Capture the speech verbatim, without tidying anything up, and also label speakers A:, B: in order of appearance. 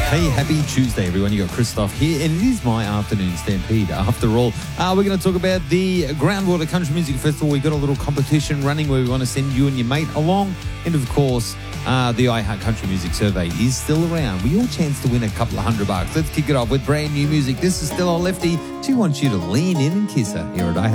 A: Hey, happy Tuesday, everyone. You got Christoph here, and it is my afternoon stampede. After all, uh, we're going to talk about the Groundwater Country Music Festival. We've got a little competition running where we want to send you and your mate along. And of course, uh, the iHeart Country Music Survey is still around. We all chance to win a couple of hundred bucks. Let's kick it off with brand new music. This is Still a Lefty. She wants you to lean in and kiss her here at iHeart.